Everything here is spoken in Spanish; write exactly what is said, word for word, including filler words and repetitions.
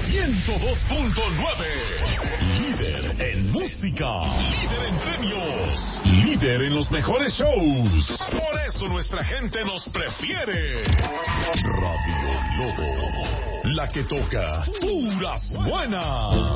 ciento dos punto nueve. Líder en música, líder en premios, líder en los mejores shows. Por eso nuestra gente nos prefiere. Radio Lobo, la que toca puras buenas.